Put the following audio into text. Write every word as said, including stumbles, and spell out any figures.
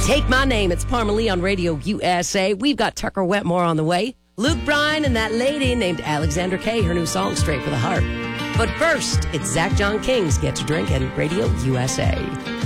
Take My Name. It's Parmalee on Radio U S A. We've got Tucker Wetmore on the way. Luke Bryan and that lady named Alexandra Kay, her new song, Straight for the Heart. But first, it's Zach John King's Get to Drink and Radio U S A.